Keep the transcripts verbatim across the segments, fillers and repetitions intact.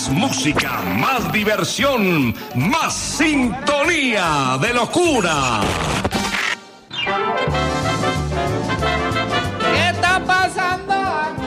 Más música, más diversión, más sintonía de locura. ¿Qué está pasando aquí?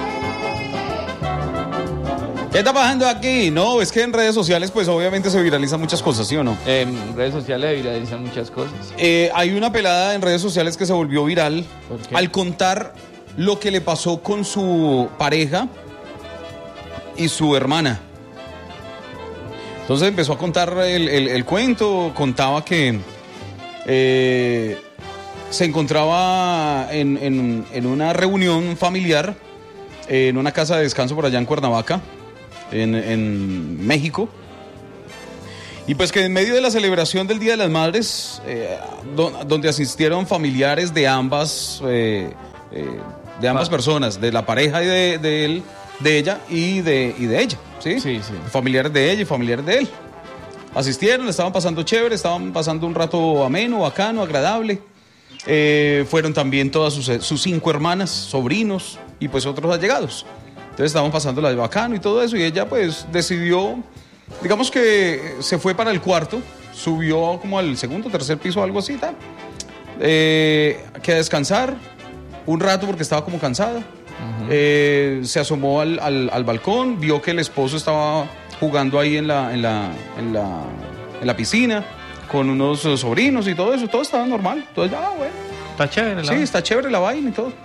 ¿Qué está pasando aquí? No, es que en redes sociales pues obviamente se viralizan muchas cosas, ¿sí o no? En redes sociales se viralizan muchas cosas. Eh, hay una pelada en redes sociales que se volvió viral ¿Por qué? al contar lo que le pasó con su pareja y su hermana. Entonces empezó a contar el, el, el cuento, contaba que eh, se encontraba en, en, en una reunión familiar en una casa de descanso por allá en Cuernavaca, en, en México. Y pues que en medio de la celebración del Día de las Madres, eh, do, donde asistieron familiares de ambas, eh, eh, de ambas Ah. personas, de la pareja y de, de él, de ella y de, y de ella, ¿sí? Sí, sí. Familiares de ella y familiares de él. Asistieron, estaban pasando chévere, estaban pasando un rato ameno, bacano, agradable. Eh, fueron también todas sus, sus cinco hermanas, sobrinos y pues otros allegados. Entonces estaban pasando la de bacano y todo eso y ella pues decidió, digamos que se fue para el cuarto, subió como al segundo, tercer piso, algo así, tal. Eh, que a descansar un rato porque estaba como cansada. Uh-huh. eh, se asomó al, al, al balcón, vio que el esposo estaba jugando ahí en la, en la, en la, en la piscina con unos sobrinos y todo eso, todo estaba normal. Entonces, ah, bueno. Está chévere la Sí, vaina. está chévere la vaina y todo.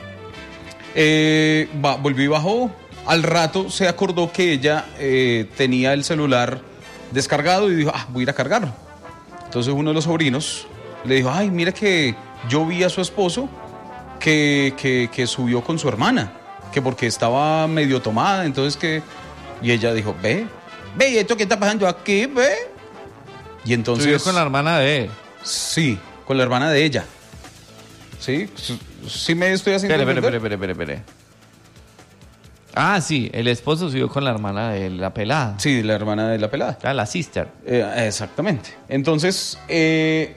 Eh, va, volvió y bajó. Al rato se acordó que ella eh, tenía el celular descargado y dijo, ah, voy a ir a cargarlo. Entonces uno de los sobrinos le dijo, ay, mira que yo vi a su esposo que, que, que subió con su hermana, que porque estaba medio tomada, entonces que... Y ella dijo, ve, ve, ¿y esto qué está pasando aquí, ve? Y entonces... Subió con la hermana de él. Sí, con la hermana de ella. ¿Sí? Sí me estoy haciendo... Espere, espere, entender? espere, espere, espere. Ah, sí, el esposo subió con la hermana de la pelada. Sí, la hermana de la pelada. Ah, la sister. Eh, exactamente. Entonces, eh,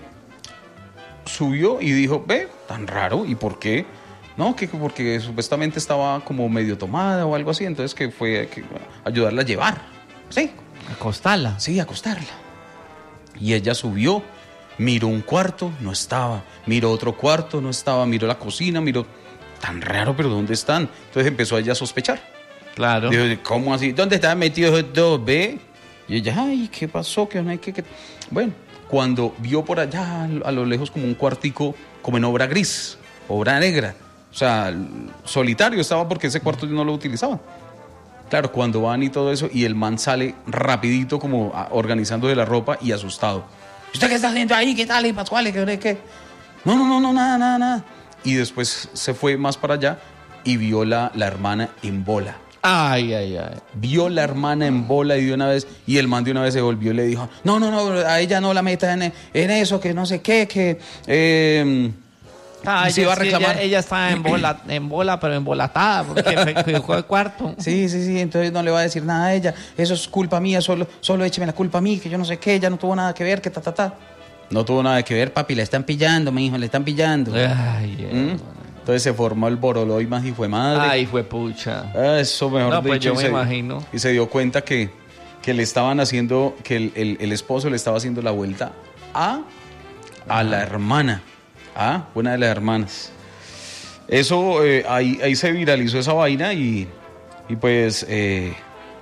subió y dijo, ve, tan raro, ¿y por qué? No, que porque supuestamente estaba como medio tomada o algo así, entonces que fue que, ayudarla a llevar. Sí, Acostarla. sí, acostarla. Y ella subió, miró un cuarto, no estaba. Miró otro cuarto, no estaba. Miró la cocina, miró... Tan raro, pero ¿dónde están? Entonces empezó ella a sospechar. Claro. Dijo, ¿cómo así? ¿Dónde estaban metidos esos dos, ve? Y ella, ay, ¿qué pasó? ¿Qué no hay que...? Bueno, cuando vio por allá a lo lejos como un cuartico, como en obra gris, obra negra. O sea, solitario estaba porque ese cuarto no lo utilizaban. Claro, cuando van y todo eso, y el man sale rapidito como organizando de la ropa y asustado. ¿Usted qué está haciendo ahí? ¿Qué tal, Pascual? ¿Qué, qué? No, no, no, no, nada, nada, nada. Y después se fue más para allá y vio la, la hermana en bola. Ay, ay, ay. Vio la hermana en bola y de una vez, y el man de una vez se volvió y le dijo, no, no, no, a ella no la metas en, en eso, que no sé qué, que... Eh, Ah, y se ella, iba a reclamar. Ella, ella estaba en bola, en bola, pero embolatada, porque dejó el cuarto. Sí, sí, sí, entonces no le va a decir nada a ella, eso es culpa mía, solo, solo écheme la culpa a mí, que yo no sé qué, ella no tuvo nada que ver, que ta, ta, ta. No tuvo nada que ver, papi, le están pillando, mi hijo, le están pillando. Ay, ¿Mm? Entonces se formó el borolo y más y fue madre. ay, fue pucha. Eso mejor No, pues dicho, yo y me se- imagino. Y se dio cuenta que, que le estaban haciendo, que el, el- el esposo le estaba haciendo la vuelta a, a la hermana, a una de las hermanas. Eso, eh, ahí, ahí se viralizó esa vaina y, y pues... Eh,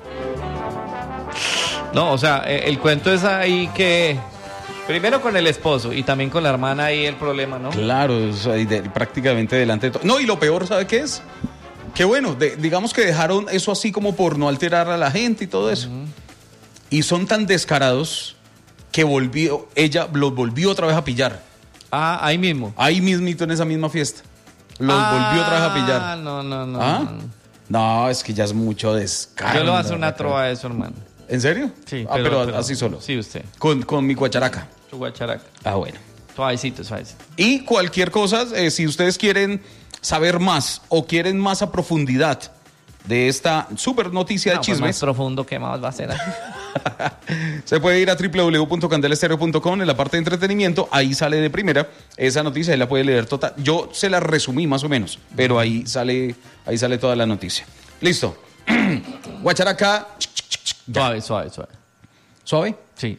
No, o sea, eh, el cuento es ahí que... Primero con el esposo y también con la hermana ahí el problema, ¿no? Claro, o sea, y de- prácticamente delante de todo. No, y lo peor, ¿sabe qué es? Que bueno, de- digamos que dejaron eso así como por no alterar a la gente y todo eso. Uh-huh. Y son tan descarados que volvió, ella los volvió otra vez a pillar. Ah, ahí mismo. Ahí mismito en esa misma fiesta. Los ah, volvió otra vez a pillar. Ah, no, no, no. ¿Ah? No, no, es que ya es mucho descaro. Yo le voy a hacer una trova a eso, hermano. ¿En serio? Sí. Ah, pero, pero, pero así solo. Sí, usted. Con, con mi guacharaca. Tu guacharaca. Ah, bueno. Suavecito, suavecito. Y cualquier cosa, eh, si ustedes quieren saber más o quieren más a profundidad de esta super noticia no, de chismes. Pues más profundo, ¿qué más va a ser? Se puede ir a doble u doble u doble u punto candelestereo punto com en la parte de entretenimiento. Ahí sale de primera esa noticia, ahí la puede leer total. Yo se la resumí más o menos, pero ahí sale, ahí sale toda la noticia. Listo. Guacharaca. Suave, suave, suave. ¿Suave? Sí.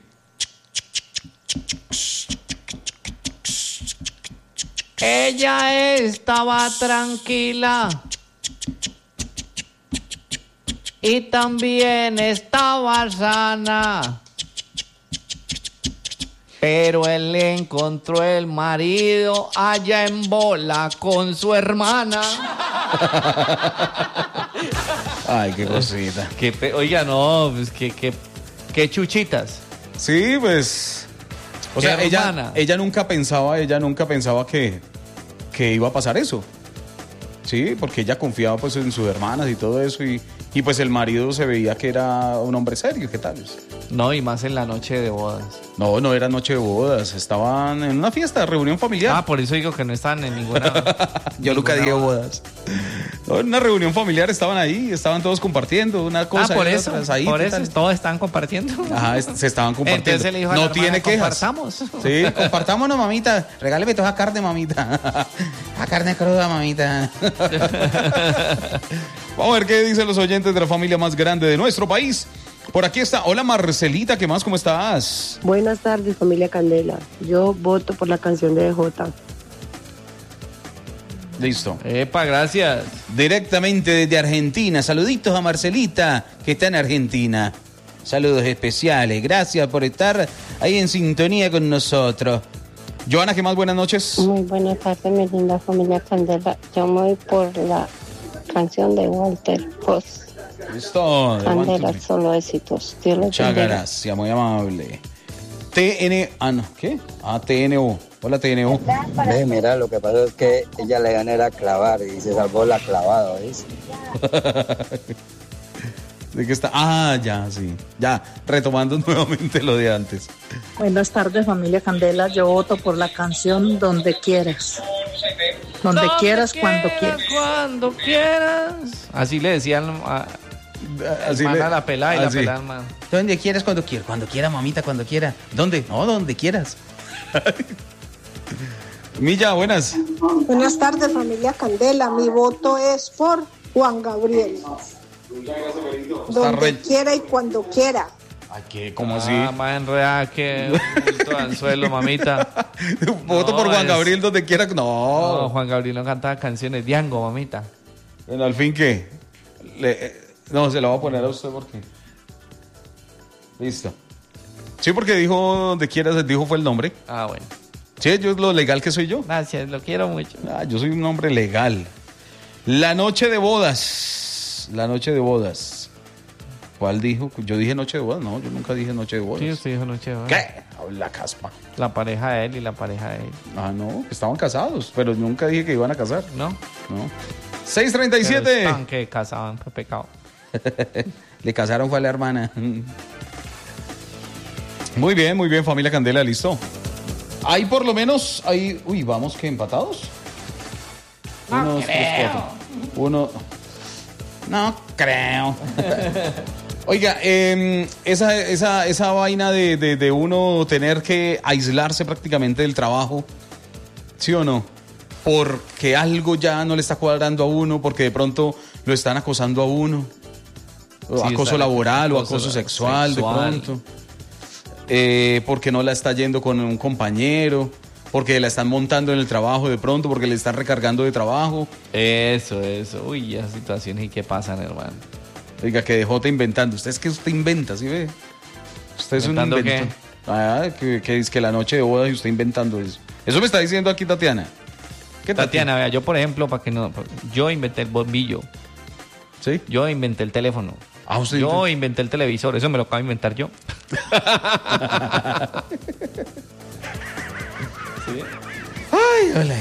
Ella estaba tranquila y también estaba sana, pero él encontró el marido allá en bola con su hermana. Ay, qué cosita. Qué pe- Oiga, no, pues que, que, qué chuchitas. Sí, pues... O Qué sea, ella, hermana. ella nunca pensaba, ella nunca pensaba que, que iba a pasar eso. Sí, porque ella confiaba pues en sus hermanas y todo eso y, y pues el marido se veía que era un hombre serio, ¿qué tal? No, y más en la noche de bodas. No, no era noche de bodas, estaban en una fiesta, reunión familiar. Ah, por eso digo que no están en ninguna. Yo nunca ninguna dije boda. bodas. No, en una reunión familiar estaban ahí, estaban todos compartiendo una cosa. Ah, por y eso, otras ahí, por ¿qué eso tal? todos están compartiendo. Ajá, es- se estaban compartiendo. Entonces le dijo a no la hermana, tiene quejas. compartamos. Sí, compartámonos, mamita. Regáleme toda esa carne, mamita. La carne cruda, mamita. Vamos a ver qué dicen los oyentes de la familia más grande de nuestro país. Por aquí está. Hola, Marcelita, ¿qué más? ¿Cómo estás? Buenas tardes, familia Candela. Yo voto por la canción de D J. Listo. Epa, gracias. Directamente desde Argentina. Saluditos a Marcelita, que está en Argentina. Saludos especiales. Gracias por estar ahí en sintonía con nosotros. Joana, ¿qué más? Buenas noches. Muy buenas tardes, mi linda familia Candela. Yo me voy por la canción de Walter Post. Listo. de one, two, Candela, three. solo éxitos. Dios los Muchas bendiga. gracias, muy amable. T N... Ah, no. ¿Qué? Ah, T N O. Hola, T N O. Ve, mira, lo que pasa es que ella le gana era clavar y se salvó la clavada, ¿ves? ¿De qué está? Ah, ya, sí. Ya, retomando nuevamente lo de antes. Buenas tardes, familia Candela. Yo voto por la canción Donde Quieras. Donde quieras, cuando quieras. Cuando quieras. Así le decían a, Así hermana le- a la pelada y la así. pelada al man. ¿Dónde quieras, cuando quieras? Cuando quiera, mamita, cuando quiera. ¿Dónde? No, donde quieras. Milla, buenas. Buenas tardes, familia Candela. Mi voto es por Juan Gabriel. Donde re- quiera y cuando quiera. Ay, ¿qué? ¿Cómo así? Ah, más enredada que un bulto de anzuelo, mamita. Voto no, por Juan es- Gabriel donde quiera. No, No. Juan Gabriel no cantaba canciones. Diango, mamita. Bueno, al fin, ¿qué? Le- eh, no, se la voy a poner a usted porque... Listo. Sí, porque dijo donde quieras, dijo fue el nombre. Ah, bueno. Sí, yo es lo legal que soy yo. Gracias, lo quiero mucho. Ah, yo soy un hombre legal. La noche de bodas. La noche de bodas. ¿Cuál dijo? Yo dije noche de bodas. No, yo nunca dije noche de bodas. Sí, usted dijo noche, ¿verdad? ¿Qué? La caspa. La pareja de él y la pareja de él. Ah, no, que estaban casados, pero nunca dije que iban a casar. ¿No? No. seis treinta y Pero siete. estaban que casaban por pecado. Le casaron fue a la hermana. Muy bien, muy bien, familia Candela, listo. Hay por lo menos, hay, uy, vamos que empatados. Uno, dos, tres, cuatro. Uno, no creo. Oiga, eh, esa, esa, esa vaina de, de, de uno tener que aislarse prácticamente del trabajo, ¿sí o no? Porque algo ya no le está cuadrando a uno, porque de pronto lo están acosando a uno. O Sí, acoso está- laboral o acoso acoso sexual, sexual. de pronto. Eh, porque no la está yendo con un compañero, porque la están montando en el trabajo de pronto, porque le están recargando de trabajo. Eso, eso. Uy, esas situaciones y qué pasan, hermano. Oiga, que dejó te inventando. Usted es que usted inventa, ¿sí ve? Usted es un ¿Inventando inventor. Ah, que, que es que la noche de boda y usted inventando eso. Eso me está diciendo aquí Tatiana. ¿Qué Tatiana, vea, yo por ejemplo, para que no, yo inventé el bombillo, ¿Sí? yo inventé el teléfono, Ah, usted yo inventó. inventé el televisor, eso me lo acabo de inventar yo. Ay, hola.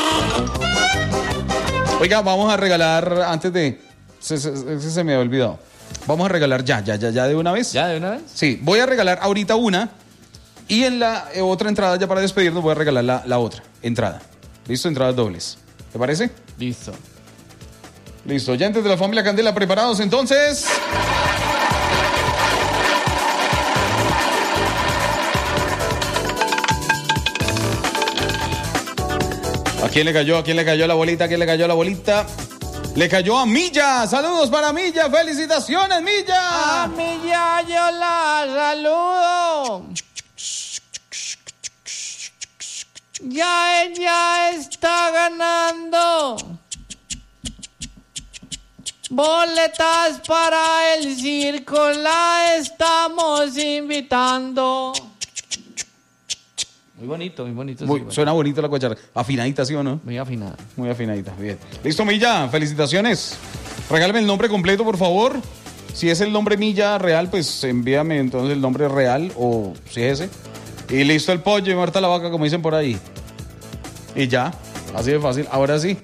Oiga, vamos a regalar antes de... Se, se, se- se me había olvidado. Vamos a regalar ya, ya, ya, ya de una vez. ¿Ya de una vez? Sí, voy a regalar ahorita una y en la eh, otra entrada, ya para despedirnos, voy a regalar la, la otra entrada. ¿Listo? Entradas dobles. ¿Te parece? Listo. Listo. Oyentes de la familia Candela, ¿preparados entonces? ¿A quién le cayó? ¿A quién le cayó la bolita? ¿A quién le cayó la bolita? Le cayó a Milla. Saludos para Milla. Felicitaciones, Milla. Milla, yo la saludo. Ya ella está ganando boletas para el circo, la estamos invitando. Muy bonito, muy bonito. Muy, sí, suena bonito la cuachara. Afinadita, ¿sí o no? Muy afinada. Muy afinadita, bien. Listo, Milla, felicitaciones. Regálame el nombre completo, por favor. Si es el nombre Milla real, pues envíame entonces el nombre real, o si es ese. Y listo el pollo y muerta la vaca, como dicen por ahí. Y ya, así de fácil. Ahora sí.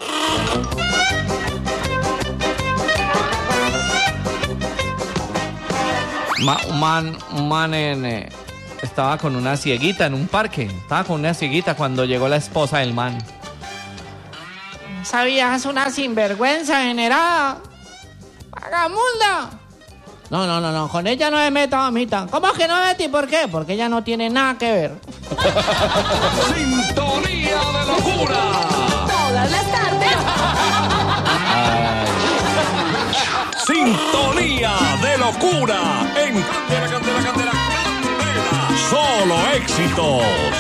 Ma- un man, un man en, eh, estaba con una cieguita en un parque. Estaba con una cieguita cuando llegó la esposa del man. Esa vieja es una sinvergüenza generada. ¡Vagamunda! No, no, no, no. Con ella no me meto, mamita. ¿Cómo que no me metí? ¿Por qué? Porque ella no tiene nada que ver. Sintonía de locura. Todas las tardes. Sintonía de locura en Candela, Candela, Candela, Candela. Solo éxitos.